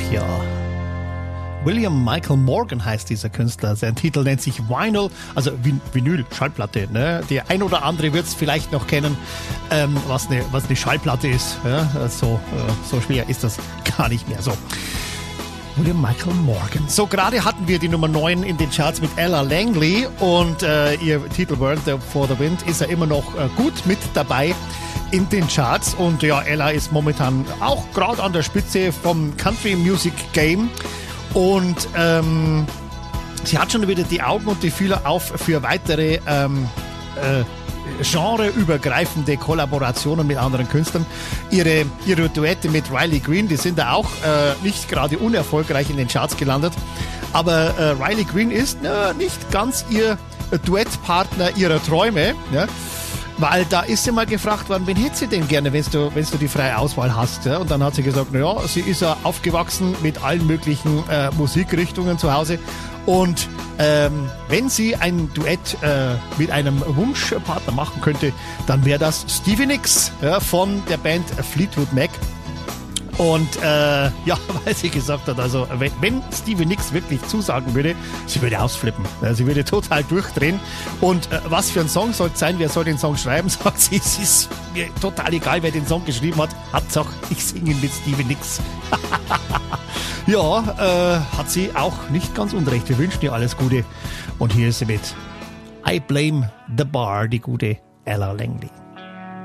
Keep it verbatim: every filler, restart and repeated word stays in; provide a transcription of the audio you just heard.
ja. William Michael Morgan heißt dieser Künstler. Sein Titel nennt sich Vinyl, also Vin- Vinyl, Schallplatte. Ne? Der ein oder andere wird es vielleicht noch kennen, ähm, was eine was eine Schallplatte ist. Ja? So, äh, so schwer ist das gar nicht mehr. So. William Michael Morgan. So, gerade hatten wir die Nummer neun in den Charts mit Ella Langley und äh, ihr Titel Burn for the Wind ist ja immer noch äh, gut mit dabei in den Charts. Und ja, Ella ist momentan auch gerade an der Spitze vom Country Music Game. Und ähm, sie hat schon wieder die Augen und die Fühler auf für weitere ähm, äh, genreübergreifende Kollaborationen mit anderen Künstlern. Ihre, ihre Duette mit Riley Green, die sind da auch äh, nicht gerade unerfolgreich in den Charts gelandet. Aber äh, Riley Green ist äh, nicht ganz ihr Duettpartner ihrer Träume. Ja? Weil da ist sie mal gefragt worden, wen hättest du denn gerne, wenn du, wenn du die freie Auswahl hast? Ja? Und dann hat sie gesagt, naja, sie ist ja aufgewachsen mit allen möglichen äh, Musikrichtungen zu Hause. Und ähm, wenn sie ein Duett äh, mit einem Wunschpartner machen könnte, dann wäre das Stevie Nicks ja, von der Band Fleetwood Mac. Und äh, ja, weil sie gesagt hat, also wenn, wenn Stevie Nicks wirklich zusagen würde, sie würde ausflippen. Sie würde total durchdrehen. Und äh, was für ein Song soll es sein, wer soll den Song schreiben, sagt sie, es ist mir total egal, wer den Song geschrieben hat. Hauptsache, ich singe ihn mit Stevie Nicks. Ja, äh, hat sie auch nicht ganz unrecht. Wir wünschen ihr alles Gute. Und hier ist sie mit I Blame the Bar, die gute Ella Langley.